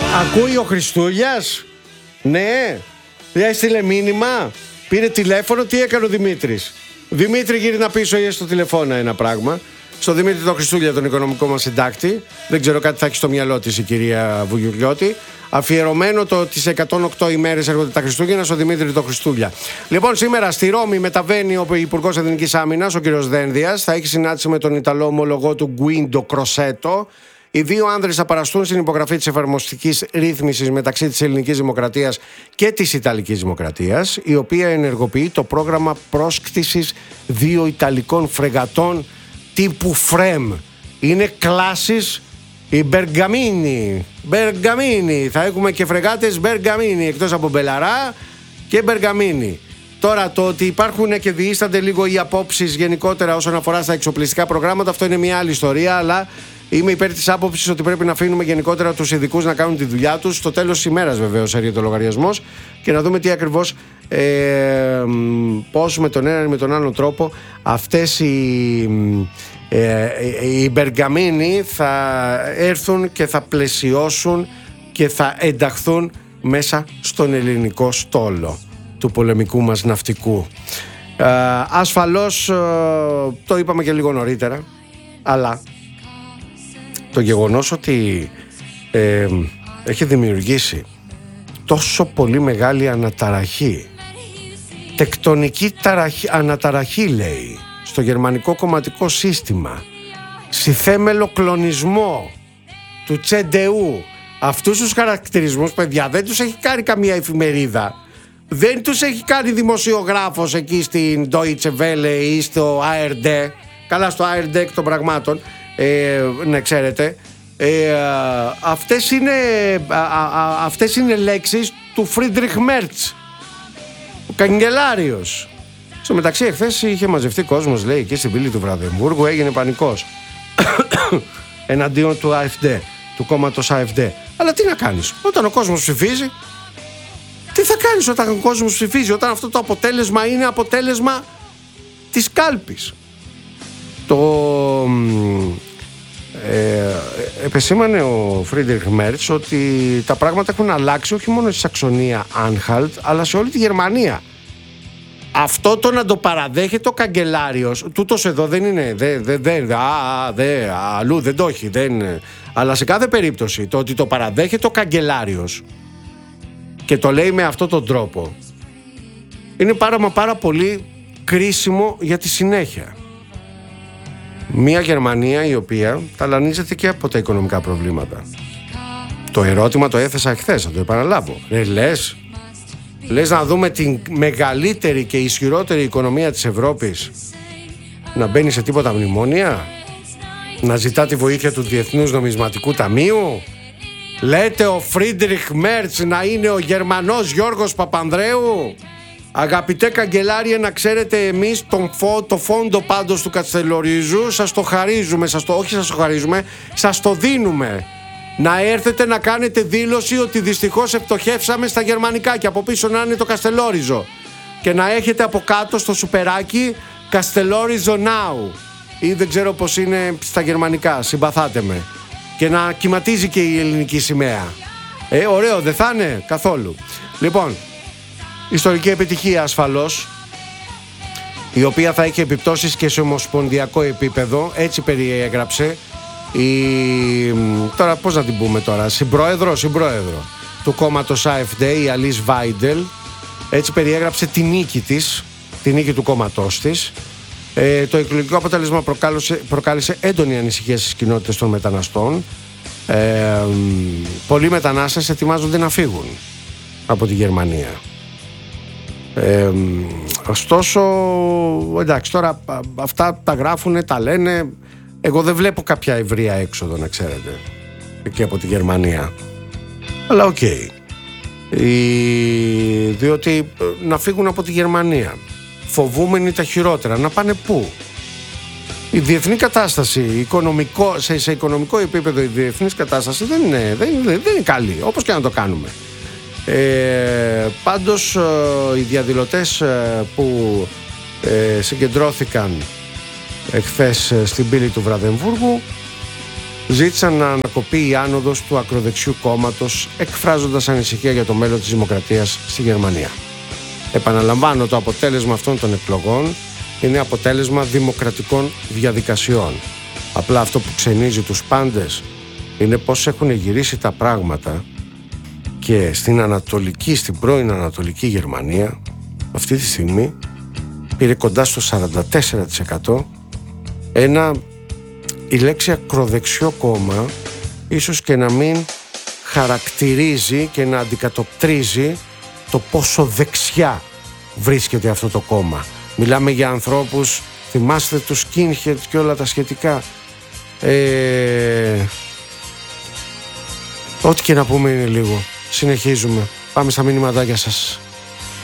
Ακούει ο Χριστούλιας? Ναι. Έστειλε μήνυμα? Πήρε τηλέφωνο? Τι έκανε ο Δημήτρης? Δημήτρη, γύρνα πίσω ή στο τηλεφώνα ένα πράγμα. Στο Δημήτρη τον Χριστούλια, τον οικονομικό μας συντάκτη. Δεν ξέρω, κάτι θα έχει στο μυαλό της η κυρία Βουγιουκλιώτη. Αφιερωμένο τις 108 ημέρες έρχονται τα Χριστούγεννα στο Δημήτρη τον Χριστούλια. Λοιπόν, σήμερα στη Ρώμη μεταβαίνει ο Υπουργός Εθνικής Άμυνας, ο κ. Δένδιας. Θα έχει συνάντηση με τον Ιταλό ομολογό του Γκουίντο Κροσέτο. Οι δύο άνδρες θα παραστούν στην υπογραφή της εφαρμοστικής ρύθμισης μεταξύ της Ελληνικής Δημοκρατίας και της Ιταλικής Δημοκρατίας, η οποία ενεργοποιεί το πρόγραμμα πρόσκτησης δύο Ιταλικών φρεγατών τύπου ΦΡΕΜ. Είναι κλάσεις οι Μπεργαμίνι. Θα έχουμε και φρεγάτες Μπεργαμίνι, εκτός από Μπελαρά και Μπεργαμίνι. Τώρα, το ότι υπάρχουν και διείστανται λίγο οι απόψεις γενικότερα όσον αφορά στα εξοπλιστικά προγράμματα, αυτό είναι μια άλλη ιστορία, αλλά είμαι υπέρ της άποψης ότι πρέπει να αφήνουμε γενικότερα τους ειδικούς να κάνουν τη δουλειά τους. Στο τέλος της ημέρας, βεβαίως, έρχεται ο λογαριασμός και να δούμε τι ακριβώς, πώς με τον έναν ή με τον άλλον τρόπο αυτές οι Μπεργαμίνοι θα έρθουν και θα πλαισιώσουν και θα ενταχθούν μέσα στον ελληνικό στόλο του πολεμικού μας ναυτικού. Ασφαλώς το είπαμε και λίγο νωρίτερα, αλλά το γεγονός ότι έχει δημιουργήσει τόσο πολύ μεγάλη αναταραχή, τεκτονική αναταραχή, λέει, στο γερμανικό κομματικό σύστημα, συθέμελο κλονισμό του Τσεντεού, αυτούς τους χαρακτηρισμούς, παιδιά, δεν τους έχει κάνει καμία εφημερίδα, δεν τους έχει κάνει δημοσιογράφος εκεί στην Deutsche Welle ή στο ARD. Καλά, στο ARD εκ των πραγμάτων, ναι, ξέρετε, αυτές είναι λέξεις του Φρίντριχ Μέρτς, ο καγκελάριος. Στο μεταξύ, εχθές είχε μαζευτεί κόσμος, λέει, εκεί στην πύλη του Βραδεμβούργου, έγινε πανικός εναντίον του AfD, του κόμματος AfD. Αλλά τι να κάνεις όταν ο κόσμος ψηφίζει? Τι θα κάνεις όταν ο κόσμος ψηφίζει, όταν αυτό το αποτέλεσμα είναι αποτέλεσμα της κάλπης? Επεσήμανε ο Φρίντριχ Μέρτς ότι τα πράγματα έχουν αλλάξει όχι μόνο στη Σαξονία Άνχαλτ, αλλά σε όλη τη Γερμανία. Αυτό το να το παραδέχεται ο καγκελάριος, τούτος εδώ δεν είναι, αλλού δεν το έχει, αλλά σε κάθε περίπτωση το ότι το παραδέχεται ο καγκελάριος και το λέει με αυτόν τον τρόπο είναι πάρα πολύ κρίσιμο για τη συνέχεια. Μια Γερμανία η οποία ταλανίζεται και από τα οικονομικά προβλήματα. Το ερώτημα το έθεσα χθες, θα το επαναλάβω. Λες να δούμε την μεγαλύτερη και ισχυρότερη οικονομία της Ευρώπης να μπαίνει σε τίποτα μνημόνια, να ζητά τη βοήθεια του Διεθνούς Νομισματικού Ταμείου? Λέτε ο Φρίντριχ Μέρτς να είναι ο Γερμανός Γιώργος Παπανδρέου? Αγαπητέ καγκελάριε, να ξέρετε, εμείς το φόντο πάντως του Καστελορίζου σας το χαρίζουμε, σας το δίνουμε. Να έρθετε να κάνετε δήλωση ότι δυστυχώς ευτοχεύσαμε στα γερμανικά και από πίσω να είναι το Καστελόριζο και να έχετε από κάτω στο σουπεράκι Καστελόριζο Now ή δεν ξέρω πως είναι στα γερμανικά, συμπαθάτε με, και να κυματίζει και η ελληνική σημαία. Ωραίο δεν θα είναι? Καθόλου. Λοιπόν, ιστορική επιτυχία ασφαλώς, η οποία θα έχει επιπτώσεις και σε ομοσπονδιακό επίπεδο. Έτσι περιέγραψε τώρα πώς να την πούμε τώρα, συμπρόεδρο του κόμματος AfD, η Αλίς Βάιντελ. Έτσι περιέγραψε τη νίκη της, τη νίκη του κόμματός της. Το εκλογικό αποτέλεσμα προκάλεσε έντονη ανησυχία στις κοινότητες των μεταναστών. Πολλοί μετανάστες ετοιμάζονται να φύγουν από τη Γερμανία. Ωστόσο, εντάξει, τώρα αυτά τα γράφουνε, τα λένε. Εγώ δεν βλέπω κάποια ευρεία έξοδο, να ξέρετε, εκεί από τη Γερμανία. Αλλά οκ. Διότι να φύγουν από τη Γερμανία, φοβούμενοι τα χειρότερα, να πάνε πού? Η διεθνή κατάσταση, σε οικονομικό επίπεδο, η διεθνής κατάσταση δεν είναι καλή, όπως και να το κάνουμε. Πάντως οι διαδηλωτές που συγκεντρώθηκαν εχθές στην πύλη του Βραδεμβούργου ζήτησαν να ανακοπεί η άνοδος του ακροδεξιού κόμματος, εκφράζοντας ανησυχία για το μέλλον της δημοκρατίας στη Γερμανία. Επαναλαμβάνω, το αποτέλεσμα αυτών των εκλογών είναι αποτέλεσμα δημοκρατικών διαδικασιών. Απλά αυτό που ξενίζει τους πάντες είναι πως έχουν γυρίσει τα πράγματα και στην πρώην Ανατολική Γερμανία αυτή τη στιγμή πήρε κοντά στο 44% η λέξη ακροδεξιό κόμμα ίσως και να μην χαρακτηρίζει και να αντικατοπτρίζει το πόσο δεξιά βρίσκεται αυτό το κόμμα. Μιλάμε για ανθρώπους, θυμάστε τους skinheads και όλα τα σχετικά. Ό,τι και να πούμε είναι λίγο. Συνεχίζουμε. Πάμε στα μηνυματάκια σας.